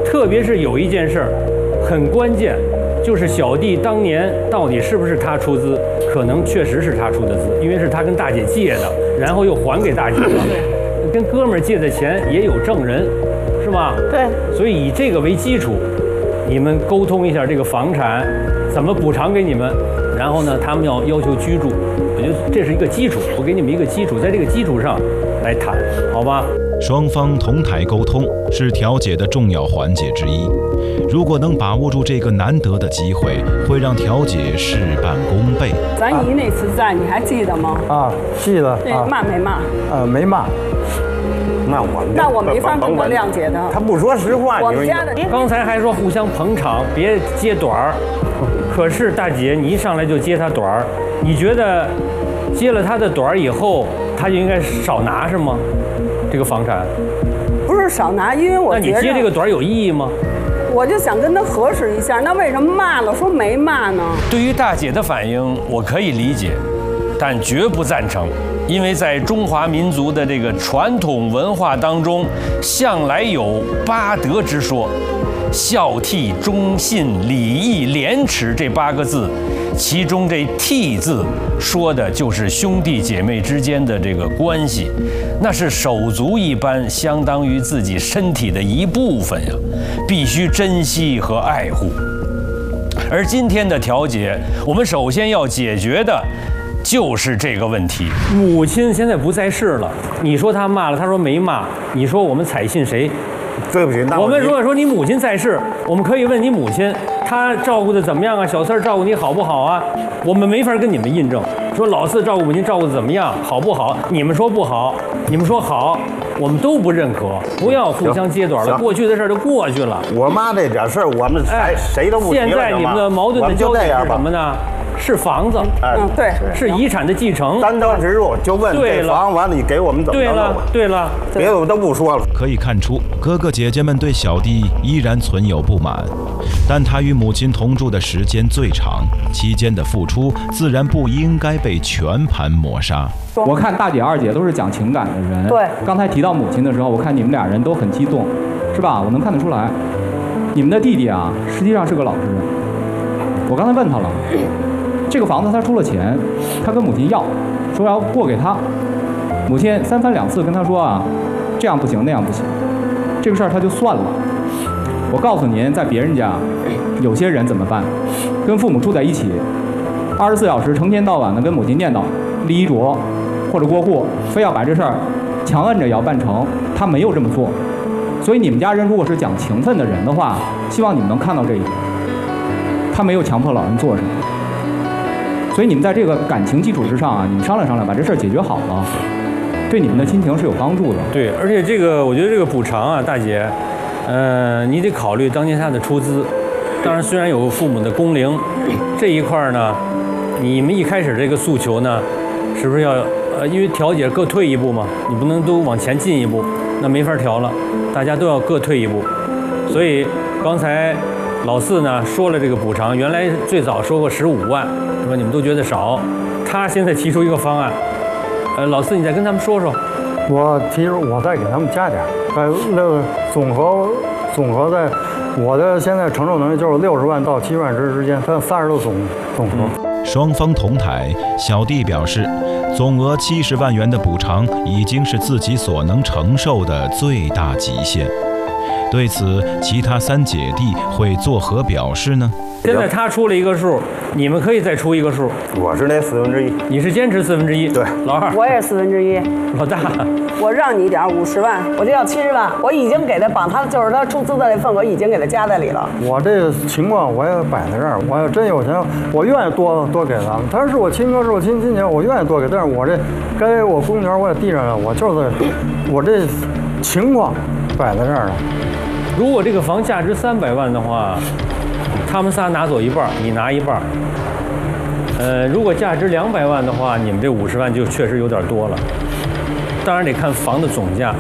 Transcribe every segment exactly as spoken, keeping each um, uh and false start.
特别是有一件事儿很关键，就是小弟当年到底是不是他出资？可能确实是他出的资，因为是他跟大姐借的，然后又还给大姐了。跟哥们儿借的钱也有证人，是吧？ 对。 所以以这个为基础，你们沟通一下这个房产怎么补偿给你们，然后呢，他们要要求居住，我觉得这是一个基础，我给你们一个基础，在这个基础上来谈，好吧？ 双方同台沟通是调解的重要环节之一。如果能把握住这个难得的机会，会让调解事半功倍。 咱姨那次在，你还记得吗？ 啊，记得。 对，骂没骂？ 呃，没骂。 那我们那我没法跟他谅解的。 他不说实话。 我们家的刚才还说互相捧场，别揭短儿。可是大姐，你一上来就揭他短儿，你觉得揭了他的短儿以后，他就应该少拿是吗？这个房产？ 不是少拿，因为我觉得。 那你揭这个短儿有意义吗？ 我就想跟他核实一下，那为什么骂了说没骂呢？ 对于大姐的反应，我可以理解，但绝不赞成。因为在中华民族的这个传统文化当中，向来有八德之说，孝悌忠信礼义廉耻这八个字，其中这悌字说的就是兄弟姐妹之间的这个关系，那是手足一般，相当于自己身体的一部分呀，必须珍惜和爱护。而今天的调解，我们首先要解决的就是这个问题。 母亲现在不在世了，你说他骂了，他说没骂，你说我们采信谁？ 对不起，那我们如果说你母亲在世，我们可以问你母亲，她照顾的怎么样啊？小四儿照顾你好不好啊？我们没法跟你们印证，说老四照顾母亲照顾的怎么样，好不好？你们说不好，你们说好，我们都不认可。不要互相揭短了，过去的事儿就过去了。 我妈这点事儿，我们谁谁都不提了。 现在你们的矛盾的焦点是什么呢？是房子， 嗯，对， 是遗产的继承。 单刀直入，就问这房完了，你给我们怎么弄？ 对了，对了， 别的我都不说了。 可以看出，哥哥姐姐们对小弟依然存有不满，但他与母亲同住的时间最长，期间的付出自然不应该被全盘抹杀。 我看大姐、二姐都是讲情感的人， 对。 刚才提到母亲的时候，我看你们俩人都很激动，是吧？我能看得出来，你们的弟弟啊，实际上是个老实人。我刚才问他了。这个房子他出了钱，他跟母亲要，说要过给他。母亲三番两次跟他说啊，这样不行，那样不行，这个事儿他就算了。我告诉您，在别人家，有些人怎么办？跟父母住在一起，二十四小时成天到晚的跟母亲念叨立遗嘱或者过户，非要把这事儿强摁着也要办成。他没有这么做，所以你们家人如果是讲情分的人的话，希望你们能看到这一点。他没有强迫老人做什么。所以你们在这个感情基础之上啊，你们商量商量，把这事儿解决好了，对你们的亲情是有帮助的。 对，而且这个我觉得这个补偿啊，大姐，呃，你得考虑当年他的出资。当然，虽然有父母的工龄，这一块呢，你们一开始这个诉求呢，是不是要呃，因为调解各退一步嘛，你不能都往前进一步，那没法调了，大家都要各退一步。所以刚才老四呢说了这个补偿，原来最早说过十五万。说你们都觉得少，他现在提出一个方案，呃，老四你再跟他们说说。 我提出我再给他们加点，呃，那个总和总和在我的现在承受能力就是六十万到七十万之之间，分三十个总总和。 双方同台，小弟表示，总额七十万元的补偿已经是自己所能承受的最大极限。对此，其他三姐弟会作何表示呢？ 现在他出了一个数，你们可以再出一个数。 我是那四分之一， 你是坚持四分之一。 对， 老二， 我也四分之一。 老大， 我让你一点，五十万，我就要七十万，我已经给他把他就是他出资的那份额已经给他加在里了。 我这个情况我也摆在这儿，我要真有钱，我愿意多多给他们。他是我亲哥，是我亲亲戚，我愿意多给，但是我这该我公权我也递上来，我就是我这情况摆在这儿了。 如果这个房价值三百万的话，他们仨拿走一半，你拿一半。呃，如果价值两百万的话，你们这五十万就确实有点多了。当然得看房的总价。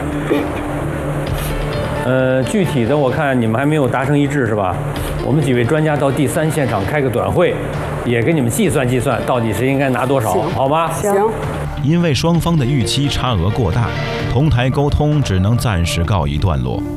呃，具体的我看你们还没有达成一致是吧？我们几位专家到第三现场开个短会，也给你们计算计算，到底谁应该拿多少，好吧？ 行。 因为双方的预期差额过大，同台沟通只能暂时告一段落。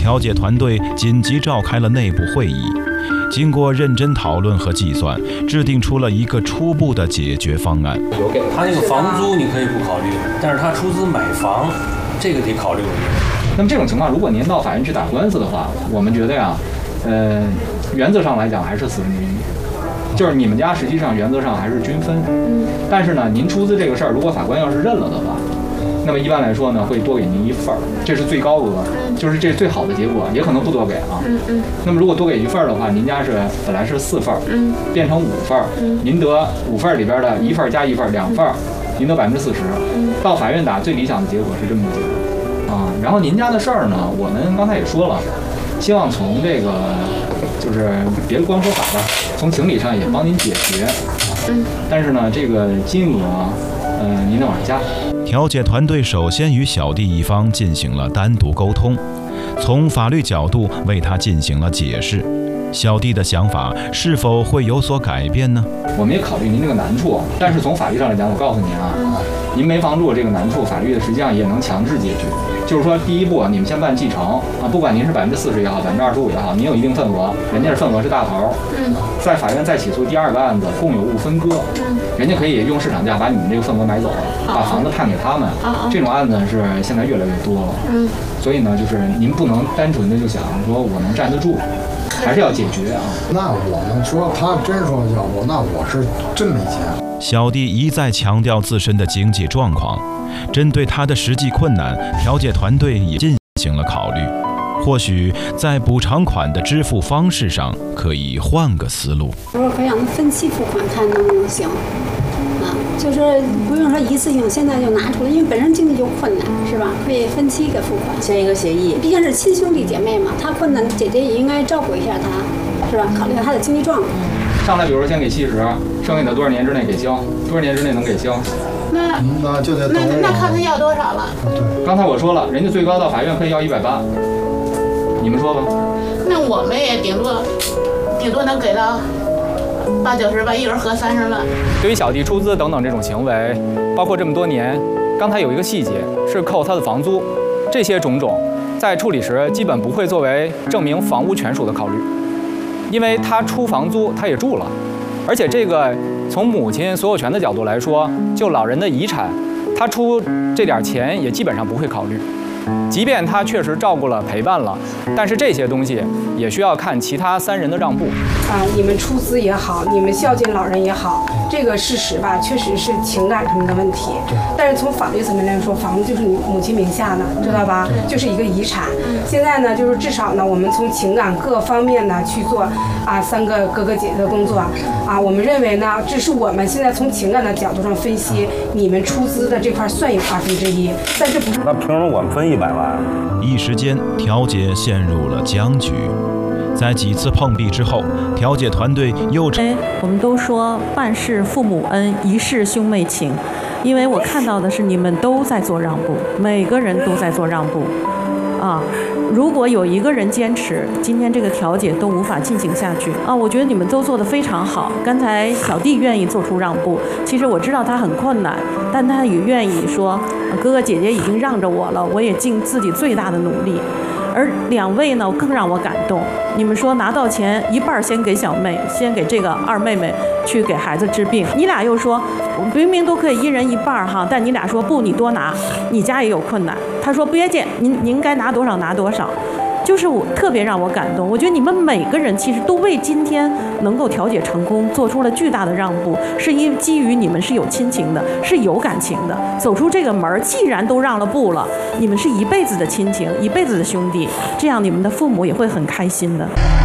调解团队紧急召开了内部会议，经过认真讨论和计算，制定出了一个初步的解决方案。 他那个房租你可以不考虑，但是他出资买房，这个得考虑。 那么这种情况，如果您到法院去打官司的话，我们觉得呀，呃，原则上来讲还是四分之一，就是你们家实际上原则上还是均分。嗯。但是呢，您出资这个事儿，如果法官要是认了的话，那么一般来说呢，会多给您一份儿，这是最高额，就是这最好的结果，也可能不多给啊。嗯嗯。那么如果多给一份儿的话，您家是本来是四份儿，嗯，变成五份儿，嗯，您得五份儿里边的一份儿加一份儿，两份儿，您得百分之四十。嗯。到法院打最理想的结果是这么个结果啊。然后您家的事儿呢，我们刚才也说了，希望从这个就是别光说法吧，从情理上也帮您解决。嗯。但是呢，这个金额，呃，您得往上加。 调解团队首先与小弟一方进行了单独沟通，从法律角度为他进行了解释。小弟的想法是否会有所改变呢？ 我们也考虑您这个难处，但是从法律上来讲，我告诉您啊，您没房住这个难处，法律的实际上也能强制解决。就是说，第一步你们先办继承啊，不管您是百分之四十也好，百分之二十五也好，您有一定份额，人家的份额是大头，嗯，在法院再起诉第二个案子，共有物分割，嗯，人家可以用市场价把你们这个份额买走了，把房子判给他们，这种案子是现在越来越多了，嗯，所以呢，就是您不能单纯的就想说我能站得住，还是要解决啊。 那我们说他真说要不，那我是真没钱。 小弟一再强调自身的经济状况，针对他的实际困难，调解团队也进行了考虑，或许在补偿款的支付方式上可以换个思路。 如果可以让他分期付款，看能不能行。啊，就是不用说一次性现在就拿出来，因为本身经济就困难，是吧？可以分期给付款， 签一个协议。 毕竟是亲兄弟姐妹嘛，他困难，姐姐也应该照顾一下他，是吧？考虑到他的经济状况。 上来比如说先给七十，剩下的多少年之内给交，多少年之内能给交？ 那那就得那那看他要多少了。 对， 刚才我说了，人家最高到法院可以要一百八，你们说吧。 那我们也顶多顶多能给到八九十万，一人合三十万。 对于小弟出资等等这种行为，包括这么多年，刚才有一个细节是扣他的房租，这些种种，在处理时基本不会作为证明房屋权属的考虑，因为他出房租他也住了，而且这个从母亲所有权的角度来说，就老人的遗产，他出这点钱也基本上不会考虑。即便他确实照顾了、陪伴了，但是这些东西也需要看其他三人的让步。 啊，你们出资也好，你们孝敬老人也好，这个事实吧，确实是情感上面的问题。但是从法律层面来说，房子就是你母亲名下的，知道吧？就是一个遗产。现在呢，就是至少呢，我们从情感各方面呢去做啊三个哥哥姐姐的工作啊。我们认为呢，这是我们现在从情感的角度上分析，你们出资的这块算有二分之一，但这不是。 那凭什么我们分一百万？ 一时间，调解陷入了僵局。在几次碰壁之后，调解团队又哎，我们都说办事父母恩，一世兄妹情，因为我看到的是你们都在做让步，每个人都在做让步，啊，如果有一个人坚持，今天这个调解都无法进行下去啊！我觉得你们都做得非常好。刚才小弟愿意做出让步，其实我知道他很困难，但他也愿意说，哥哥姐姐已经让着我了，我也尽自己最大的努力。而两位呢，更让我感动。你们说拿到钱一半先给小妹，先给这个二妹妹去给孩子治病。你俩又说，明明都可以一人一半哈，但你俩说不，你多拿，你家也有困难。他说不约见，您您该拿多少拿多少。就是我特别让我感动，我觉得你们每个人其实都为今天能够调解成功做出了巨大的让步，是因为基于你们是有亲情的，是有感情的，走出这个门，既然都让了步了，你们是一辈子的亲情，一辈子的兄弟，这样你们的父母也会很开心的。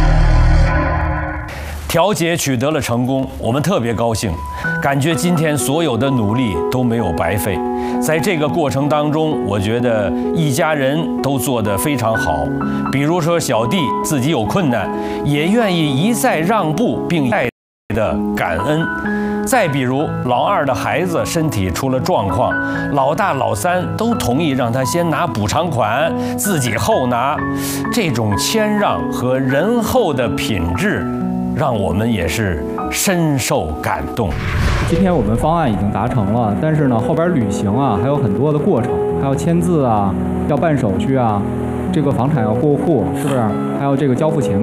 调解取得了成功，我们特别高兴，感觉今天所有的努力都没有白费。在这个过程当中，我觉得一家人都做得非常好。比如说小弟自己有困难，也愿意一再让步，并带的感恩。再比如老二的孩子身体出了状况，老大老三都同意让他先拿补偿款，自己后拿。这种谦让和仁厚的品质，让我们也是深受感动。 今天我们方案已经达成了，但是呢，后边履行啊还有很多的过程，还要签字啊，要办手续啊， 这个房产要过户，是不是？还有这个交付钱